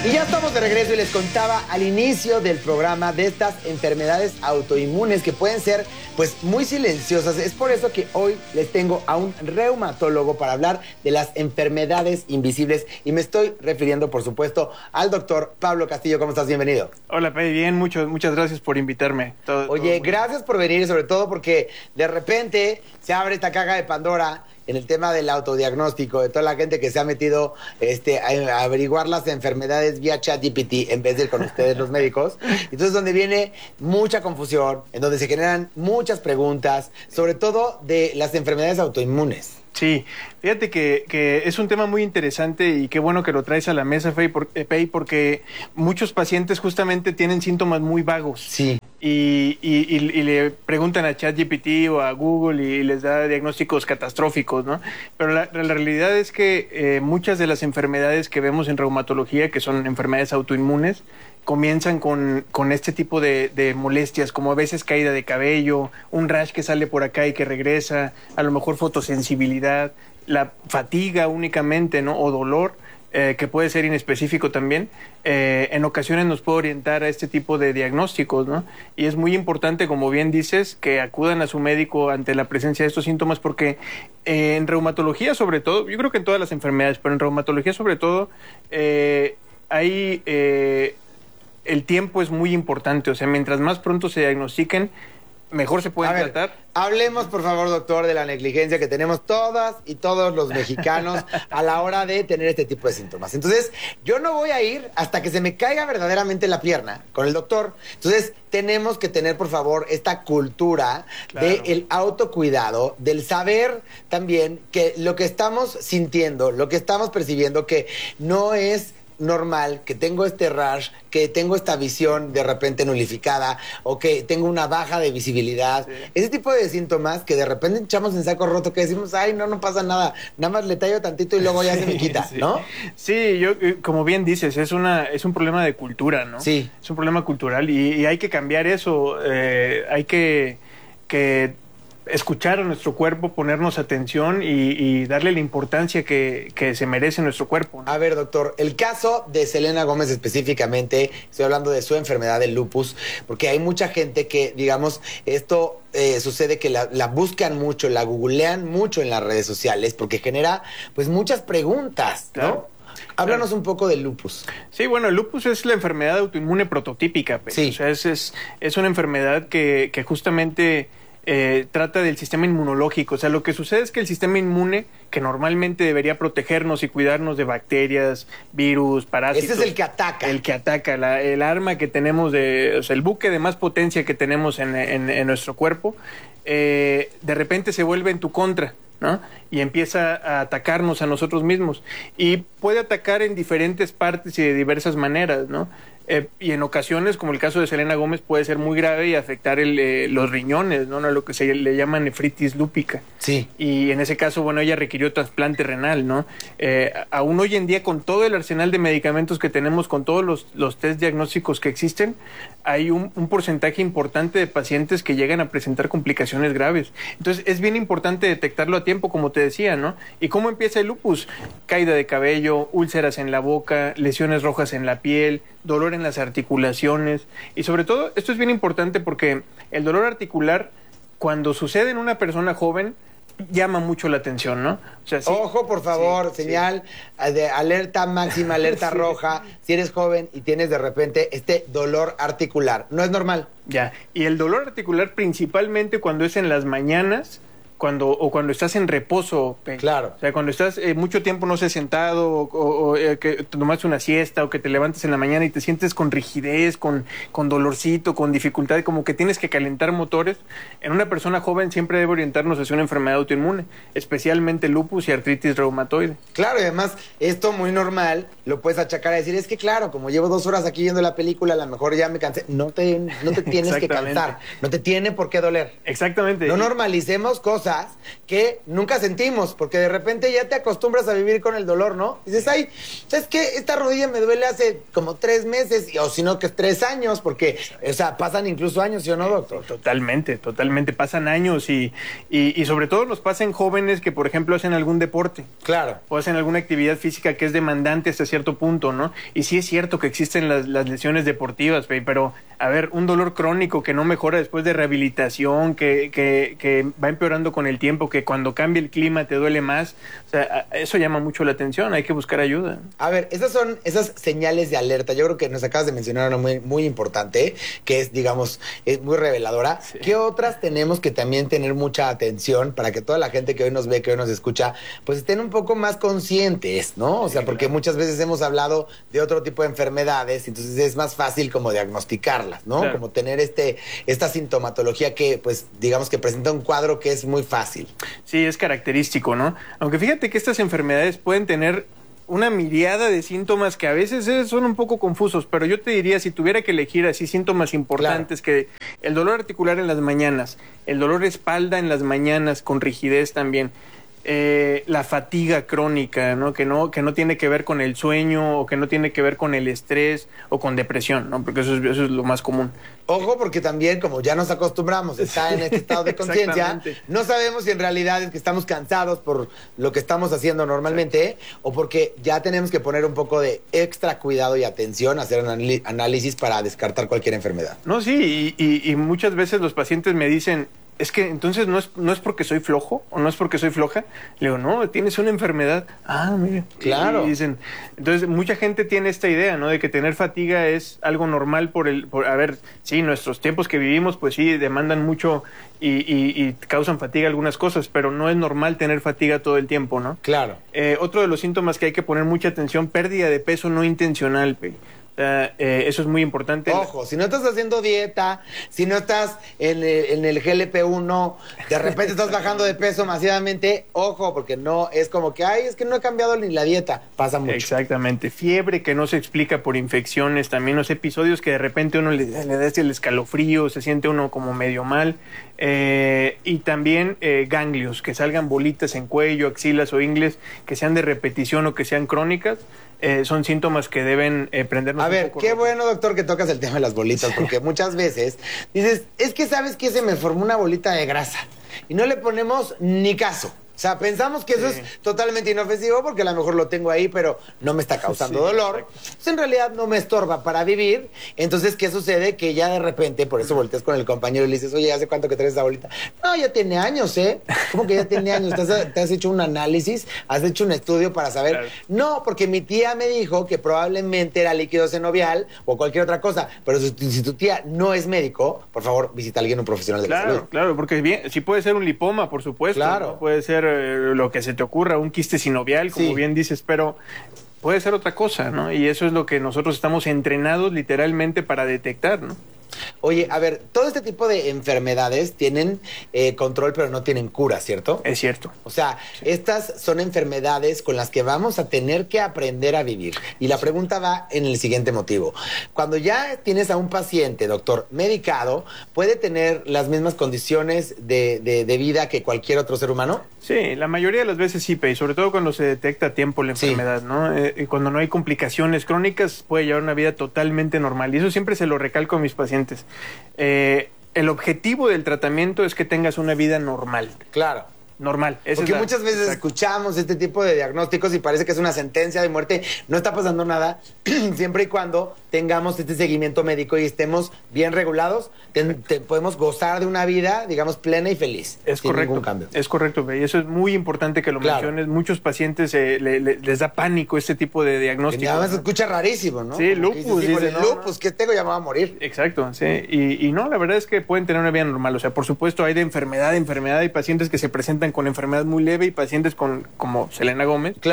Y ya estamos de regreso y les contaba al inicio del programa de estas enfermedades autoinmunes que pueden ser pues muy silenciosas. Es por eso que hoy les tengo a un reumatólogo para hablar de las enfermedades invisibles y me estoy refiriendo por supuesto al doctor Pablo Castillo. ¿Cómo estás? Bienvenido. Hola, Pei, bien, muchas gracias por invitarme. Oye, gracias por venir y sobre todo porque de repente se abre esta caja de Pandora en el tema del autodiagnóstico, de toda la gente que se ha metido a averiguar las enfermedades vía ChatGPT en vez de ir con ustedes los médicos. Entonces, donde viene mucha confusión, en donde se generan muchas preguntas, sobre todo de las enfermedades autoinmunes. Sí, fíjate que es un tema muy interesante y qué bueno que lo traes a la mesa, Pei, porque muchos pacientes justamente tienen síntomas muy vagos. Sí. Y le preguntan a ChatGPT o a Google y les da diagnósticos catastróficos, ¿no? Pero la realidad es que muchas de las enfermedades que vemos en reumatología, que son enfermedades autoinmunes, comienzan con este tipo de molestias, como a veces caída de cabello, un rash que sale por acá y que regresa, a lo mejor fotosensibilidad, la fatiga únicamente, ¿no? O dolor, que puede ser inespecífico también. En ocasiones nos puede orientar a este tipo de diagnósticos, ¿no? Y es muy importante, como bien dices, que acudan a su médico ante la presencia de estos síntomas, porque en reumatología sobre todo, yo creo que en todas las enfermedades, pero en reumatología sobre todo, hay... el tiempo es muy importante, o sea, mientras más pronto se diagnostiquen, mejor se pueden tratar. Hablemos, por favor, doctor, de la negligencia que tenemos todas y todos los mexicanos a la hora de tener este tipo de síntomas. Entonces, yo no voy a ir hasta que se me caiga verdaderamente la pierna con el doctor. Entonces, tenemos que tener, por favor, esta cultura del autocuidado, del saber también que lo que estamos sintiendo, lo que estamos percibiendo, que no es normal, que tengo este rash, que tengo esta visión de repente nulificada o que tengo una baja de visibilidad. Sí. Ese tipo de síntomas que de repente echamos en saco roto, que decimos, ay, no pasa nada, nada más le tallo tantito y luego ya se me quita, ¿no? Sí, yo, como bien dices, es un problema de cultura, ¿no? Sí. Es un problema cultural y hay que cambiar eso, hay que escuchar a nuestro cuerpo, ponernos atención y darle la importancia que se merece nuestro cuerpo, ¿no? A ver, doctor, el caso de Selena Gómez específicamente, estoy hablando de su enfermedad del lupus, porque hay mucha gente que, digamos, esto sucede que la buscan mucho, la googlean mucho en las redes sociales, porque genera, pues, muchas preguntas, ¿no? Claro. Háblanos un poco del lupus. Sí, bueno, el lupus es la enfermedad autoinmune prototípica, pues. Sí. O sea, es una enfermedad que justamente trata del sistema inmunológico. O sea, lo que sucede es que el sistema inmune, que normalmente debería protegernos y cuidarnos de bacterias, virus, parásitos... Ese es el que ataca. El que ataca, el arma que tenemos, o sea, el buque de más potencia que tenemos en nuestro cuerpo, de repente se vuelve en tu contra, ¿no? Y empieza a atacarnos a nosotros mismos. Y puede atacar en diferentes partes y de diversas maneras, ¿no? Y en ocasiones, como el caso de Selena Gómez, puede ser muy grave y afectar los riñones, ¿no? Lo que se le llama nefritis lúpica. Sí. Y en ese caso, bueno, ella requirió trasplante renal, ¿no? Aún hoy en día, con todo el arsenal de medicamentos que tenemos, con todos los test diagnósticos que existen, hay un porcentaje importante de pacientes que llegan a presentar complicaciones graves. Entonces, es bien importante detectarlo a tiempo, como te decía, ¿no? ¿Y cómo empieza el lupus? Caída de cabello, úlceras en la boca, lesiones rojas en la piel, dolor en las articulaciones y sobre todo, esto es bien importante porque el dolor articular, cuando sucede en una persona joven, llama mucho la atención, ¿no? O sea, sí, ojo, por favor, sí, señal de alerta máxima, alerta roja, si eres joven y tienes de repente este dolor articular, no es normal. Ya, y el dolor articular principalmente cuando es en las mañanas, cuando estás en reposo. Claro. O sea, cuando estás mucho tiempo, no sé, sentado o que tomaste una siesta o que te levantes en la mañana y te sientes con rigidez, con dolorcito, con dificultad, como que tienes que calentar motores. En una persona joven siempre debe orientarnos hacia una enfermedad autoinmune, especialmente lupus y artritis reumatoide. Claro, y además esto muy normal lo puedes achacar a decir, es que claro, como llevo 2 horas aquí viendo la película, a lo mejor ya me cansé. No te tienes que cansar, no te tiene por qué doler. Exactamente. No normalicemos cosas. cosas que nunca sentimos, porque de repente ya te acostumbras a vivir con el dolor, ¿no? Y dices, ay, ¿sabes qué? Esta rodilla me duele hace como 3 meses, o si no que 3 años, porque, o sea, pasan incluso años, ¿sí o no, doctor? Totalmente, pasan años y sobre todo nos pasa en jóvenes que, por ejemplo, hacen algún deporte. Claro. O hacen alguna actividad física que es demandante hasta cierto punto, ¿no? Y sí es cierto que existen las lesiones deportivas, pero, a ver, un dolor crónico que no mejora después de rehabilitación, que va empeorando con el tiempo, que cuando cambia el clima te duele más, o sea, eso llama mucho la atención, hay que buscar ayuda. A ver, esas son esas señales de alerta. Yo creo que nos acabas de mencionar una muy, muy importante, que es, digamos, es muy reveladora. Sí. ¿Qué otras tenemos que también tener mucha atención para que toda la gente que hoy nos ve, que hoy nos escucha, pues estén un poco más conscientes, ¿no? O sea, sí, porque muchas veces hemos hablado de otro tipo de enfermedades, entonces es más fácil como diagnosticarlas, ¿no? Claro. Como tener esta sintomatología que, pues, digamos que presenta un cuadro que es muy fácil. Sí, es característico, ¿no? Aunque fíjate que estas enfermedades pueden tener una miriada de síntomas que a veces son un poco confusos, pero yo te diría, si tuviera que elegir así síntomas importantes, claro, que el dolor articular en las mañanas, el dolor de espalda en las mañanas con rigidez también, la fatiga crónica, ¿no? Que no tiene que ver con el sueño o que no tiene que ver con el estrés o con depresión, ¿no? Porque eso es lo más común. Ojo, porque también, como ya nos acostumbramos a estar en este estado de conciencia, no sabemos si en realidad es que estamos cansados por lo que estamos haciendo normalmente, sí, o porque ya tenemos que poner un poco de extra cuidado y atención, hacer un análisis para descartar cualquier enfermedad. No, sí, y muchas veces los pacientes me dicen, es que entonces no es porque soy flojo o no es porque soy floja. Le digo, no, tienes una enfermedad. Ah, mire. Claro. Y dicen, entonces mucha gente tiene esta idea, ¿no? De que tener fatiga es algo normal a ver, sí, nuestros tiempos que vivimos, pues sí, demandan mucho y causan fatiga algunas cosas, pero no es normal tener fatiga todo el tiempo, ¿no? Claro. Otro de los síntomas que hay que poner mucha atención, pérdida de peso no intencional, eso es muy importante. Ojo, si no estás haciendo dieta, si no estás en el GLP-1, de repente estás bajando de peso masivamente, ojo, porque no es como que, ay, es que no he cambiado ni la dieta, pasa mucho. Exactamente, fiebre que no se explica por infecciones, también los episodios que de repente uno le da el escalofrío, se siente uno como medio mal, y también ganglios, que salgan bolitas en cuello, axilas o ingles, que sean de repetición o que sean crónicas. Son síntomas que deben prendernos. A ver, qué bueno, doctor, que tocas el tema de las bolitas, sí, porque muchas veces dices, es que sabes que se me formó una bolita de grasa y no le ponemos ni caso. O sea, pensamos que eso es totalmente inofensivo porque a lo mejor lo tengo ahí, pero no me está causando dolor. Pues en realidad no me estorba para vivir. Entonces, ¿qué sucede? Que ya de repente, por eso volteas con el compañero y le dices, oye, ¿hace cuánto que traes esa bolita? No, ya tiene años, ¿eh? ¿Cómo que ya tiene años? ¿Te has hecho un análisis? ¿Has hecho un estudio para saber? Claro. No, porque mi tía me dijo que probablemente era líquido senovial o cualquier otra cosa. Pero si tu tía no es médico, por favor, visita a alguien, un profesional de la salud. Claro, porque bien, sí puede ser un lipoma, por supuesto. Claro. ¿No? Puede ser lo que se te ocurra, un quiste sinovial, como bien dices, pero puede ser otra cosa, ¿no? Y eso es lo que nosotros estamos entrenados literalmente para detectar, ¿no? Oye, a ver, todo este tipo de enfermedades tienen control, pero no tienen cura, ¿cierto? Es cierto. O sea, estas son enfermedades con las que vamos a tener que aprender a vivir. Y la pregunta va en el siguiente motivo. Cuando ya tienes a un paciente, doctor, medicado, ¿puede tener las mismas condiciones de vida que cualquier otro ser humano? Sí, la mayoría de las veces sí, y sobre todo cuando se detecta a tiempo la enfermedad, ¿no? Cuando no hay complicaciones crónicas, puede llevar una vida totalmente normal. Y eso siempre se lo recalco a mis pacientes. El objetivo del tratamiento es que tengas una vida normal. Claro. Normal. Porque muchas veces escuchamos este tipo de diagnósticos y parece que es una sentencia de muerte. No está pasando nada siempre y cuando tengamos este seguimiento médico y estemos bien regulados, podemos gozar de una vida, digamos, plena y feliz. Es sin correcto. Ningún cambio. Es correcto, y eso es muy importante que lo menciones. Muchos pacientes les da pánico este tipo de diagnóstico. Nada más se escucha rarísimo, ¿no? Sí, lupus. Dice, lupus, ¿qué tengo? Ya me voy a morir. Exacto, sí. Y no, la verdad es que pueden tener una vida normal. O sea, por supuesto, hay de enfermedad. Hay pacientes que se presentan con enfermedad muy leve y pacientes como Selena Gómez. Claro.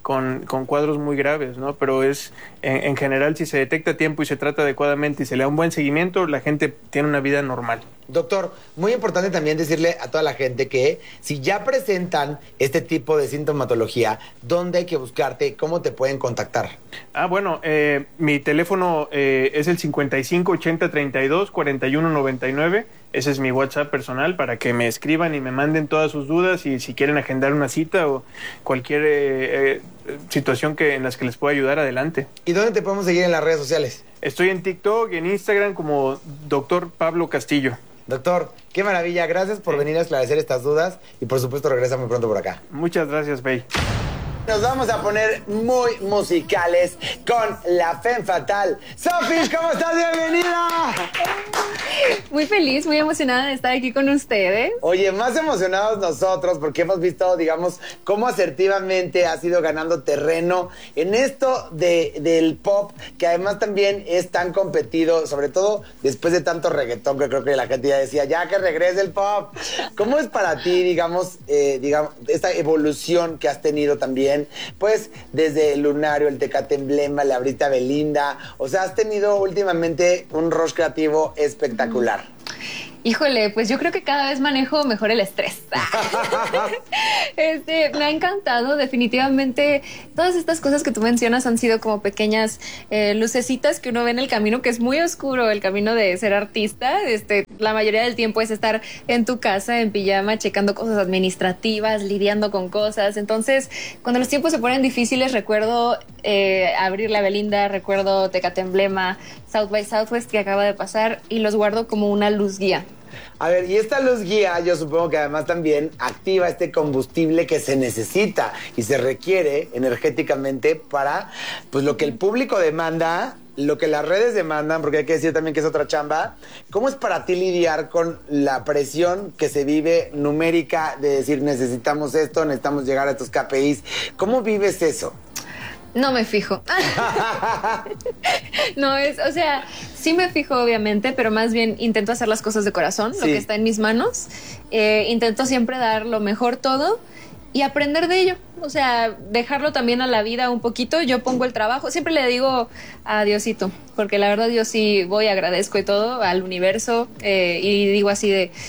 con cuadros muy graves, ¿no? Pero en general, si se detecta a tiempo y se trata adecuadamente y se le da un buen seguimiento, la gente tiene una vida normal. Doctor, muy importante también decirle a toda la gente que si ya presentan este tipo de sintomatología, ¿dónde hay que buscarte? ¿Cómo te pueden contactar? Bueno, mi teléfono es el 55 80 32 41 99. Ese es mi WhatsApp personal para que me escriban y me manden todas sus dudas y si quieren agendar una cita o cualquier situación en las que les pueda ayudar, adelante. ¿Y dónde te podemos seguir en las redes sociales? Estoy en TikTok y en Instagram como Dr. Pablo Castillo. Doctor, qué maravilla. Gracias por venir a esclarecer estas dudas y por supuesto regresa muy pronto por acá. Muchas gracias, Bey. Nos vamos a poner muy musicales con la Femme Fatal. Sophie, ¿cómo estás? ¡Bienvenida! Muy feliz, muy emocionada de estar aquí con ustedes. Oye, más emocionados nosotros porque hemos visto, digamos, cómo asertivamente has ido ganando terreno en esto del pop, que además también es tan competido, sobre todo después de tanto reggaetón que creo que la gente ya decía, ya que regrese el pop. ¿Cómo es para ti, digamos, esta evolución que has tenido también? Pues desde el Lunario, el Tecate Emblema, le abriste a Belinda, o sea, has tenido últimamente un rush creativo espectacular. Híjole, pues yo creo que cada vez manejo mejor el estrés. Me ha encantado, definitivamente. Todas estas cosas que tú mencionas han sido como pequeñas lucecitas que uno ve en el camino, que es muy oscuro el camino de ser artista. La mayoría del tiempo es estar en tu casa, en pijama, checando cosas administrativas, lidiando con cosas. Entonces, cuando los tiempos se ponen difíciles, recuerdo abrir la Belinda, recuerdo Tecate Emblema, South by Southwest que acaba de pasar y los guardo como una luz guía. A ver, y esta luz guía yo supongo que además también activa este combustible que se necesita y se requiere energéticamente para pues lo que el público demanda, lo que las redes demandan, porque hay que decir también que es otra chamba. ¿Cómo es para ti lidiar con la presión que se vive numérica de decir necesitamos esto, necesitamos llegar a estos KPIs? ¿Cómo vives eso? No me fijo. O sea, sí me fijo obviamente, pero más bien intento hacer las cosas de corazón, lo que está en mis manos. Intento siempre dar lo mejor todo y aprender de ello. O sea, dejarlo también a la vida un poquito. Yo pongo el trabajo. Siempre le digo a Diosito, porque la verdad yo sí voy, agradezco y todo al universo y digo así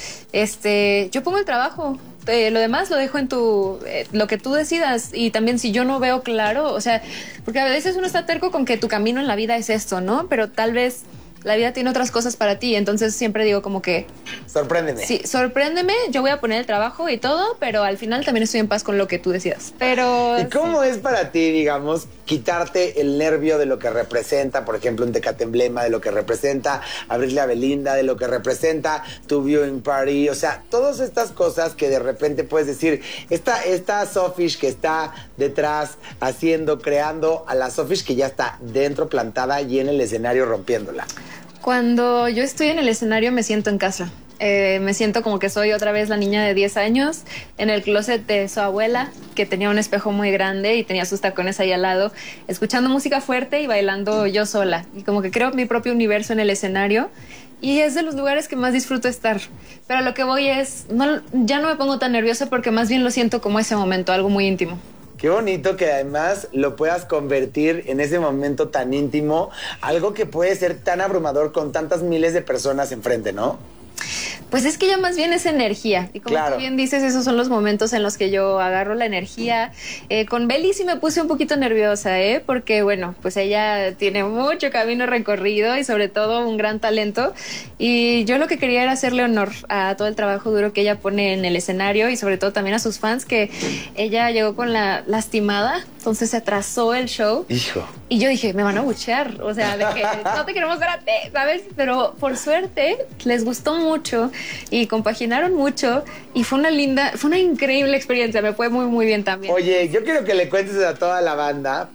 de, yo pongo el trabajo. Lo demás lo dejo en lo que tú decidas. Y también si yo no veo claro, o sea, porque a veces uno está terco con que tu camino en la vida es esto, ¿no? Pero tal vez la vida tiene otras cosas para ti, entonces siempre digo como que... Sorpréndeme. Sí, sorpréndeme, yo voy a poner el trabajo y todo, pero al final también estoy en paz con lo que tú decidas. Pero... ¿Y cómo es para ti, digamos, quitarte el nervio de lo que representa, por ejemplo, un Tecate Emblema, de lo que representa abrirle a Belinda, de lo que representa tu viewing party, o sea, todas estas cosas que de repente puedes decir, esta Sophish que está detrás haciendo, creando, a la Sophish que ya está dentro plantada y en el escenario rompiéndola? Cuando yo estoy en el escenario me siento en casa. Me siento como que soy otra vez la niña de 10 años en el closet de su abuela, que tenía un espejo muy grande y tenía sus tacones ahí al lado, escuchando música fuerte y bailando yo sola. Y como que creo mi propio universo en el escenario y es de los lugares que más disfruto estar. Pero a lo que voy es, ya no me pongo tan nerviosa porque más bien lo siento como ese momento, algo muy íntimo. Qué bonito que además lo puedas convertir en ese momento tan íntimo, algo que puede ser tan abrumador con tantas miles de personas enfrente, ¿no? Pues es que ya más bien es energía. Y como tú bien dices, esos son los momentos en los que yo agarro la energía. Con Beli sí me puse un poquito nerviosa, porque bueno, pues ella tiene mucho camino recorrido y sobre todo un gran talento. Y yo lo que quería era hacerle honor a todo el trabajo duro que ella pone en el escenario y sobre todo también a sus fans, que ella llegó con la lastimada, entonces se atrasó el show. Hijo. Y yo dije, me van a buchear, o sea, de que no te queremos ver a ti, ¿sabes? Pero por suerte les gustó mucho y compaginaron mucho y fue una increíble experiencia, me fue muy, muy bien también. Oye, yo quiero que le cuentes a toda la banda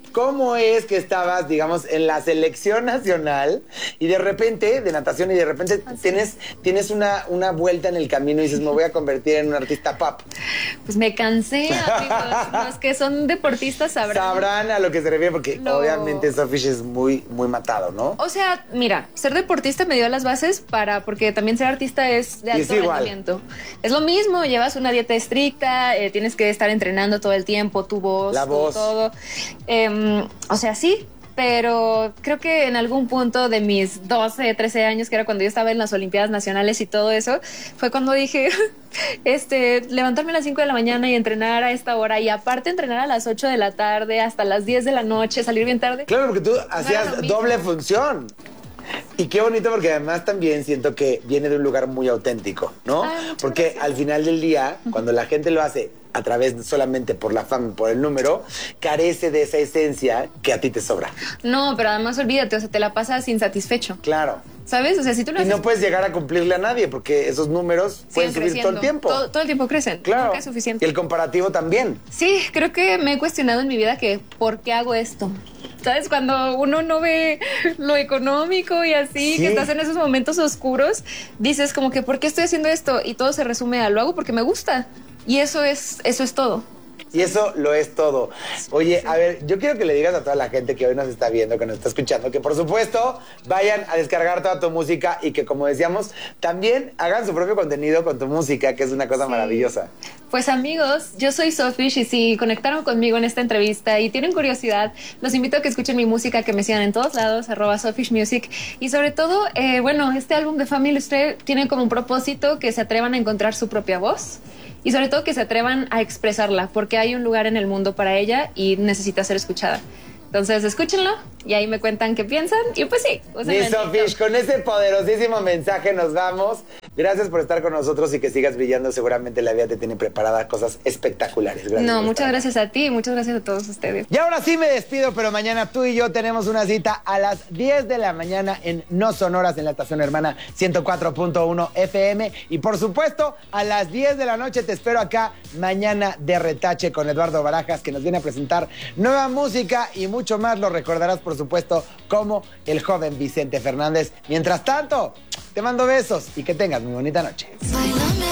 ¿cómo es que estabas, digamos, en la selección nacional y de repente, de natación, y de repente tienes una vuelta en el camino y dices, me voy a convertir en un artista pop? Pues me cansé, amigos. Los que son deportistas sabrán a lo que se refiere, porque obviamente Sofish es muy, muy matado, ¿no? O sea, mira, ser deportista me dio las bases porque también ser artista es de alto rendimiento. Es lo mismo, llevas una dieta estricta, tienes que estar entrenando todo el tiempo, tu voz, todo. O sea, sí, pero creo que en algún punto de mis 12, 13 años, que era cuando yo estaba en las Olimpiadas Nacionales y todo eso, fue cuando dije, levantarme a las 5 de la mañana y entrenar a esta hora, y aparte entrenar a las 8 de la tarde hasta las 10 de la noche, salir bien tarde. Claro, porque tú hacías doble función. Y qué bonito, porque además también siento que viene de un lugar muy auténtico, ¿no? Porque al final del día, cuando la gente lo hace a través solamente por la fama, por el número, carece de esa esencia que a ti te sobra. No, pero además olvídate, o sea, te la pasas insatisfecho. Claro. ¿Sabes? O sea, si tú lo haces... Y no puedes llegar a cumplirle a nadie, porque esos números pueden subir todo el tiempo. Todo el tiempo crecen. Claro. Nunca es suficiente. Y el comparativo también. Sí, creo que me he cuestionado en mi vida que ¿por qué hago esto? ¿Sabes? Cuando uno no ve lo económico y así, que estás en esos momentos oscuros, dices como que ¿por qué estoy haciendo esto? Y todo se resume a lo hago porque me gusta. Y eso es todo. Y eso lo es todo. Oye, a ver, yo quiero que le digas a toda la gente que hoy nos está viendo, que nos está escuchando, que por supuesto vayan a descargar toda tu música y que, como decíamos, también hagan su propio contenido con tu música, que es una cosa maravillosa. Pues amigos, yo soy Sofish, y si conectaron conmigo en esta entrevista y tienen curiosidad, los invito a que escuchen mi música, que me sigan en todos lados, @SofishMusic. Y sobre todo, este álbum de Family Illustrated tiene como un propósito que se atrevan a encontrar su propia voz. Y sobre todo que se atrevan a expresarla, porque hay un lugar en el mundo para ella y necesita ser escuchada. Entonces, escúchenlo y ahí me cuentan qué piensan. Y pues sí. Mi Sofish, con ese poderosísimo mensaje nos vamos. Gracias por estar con nosotros y que sigas brillando. Seguramente la vida te tiene preparada cosas espectaculares. Gracias. Muchas gracias a ti y muchas gracias a todos ustedes. Y ahora sí me despido, pero mañana tú y yo tenemos una cita a las 10 de la mañana en No Sonoras, en la estación hermana 104.1 FM. Y por supuesto, a las 10 de la noche te espero acá mañana de Retache con Eduardo Barajas, que nos viene a presentar nueva música y mucho más. Lo recordarás, por supuesto, como el joven Vicente Fernández. Mientras tanto, te mando besos y que tengas muy bonita noche.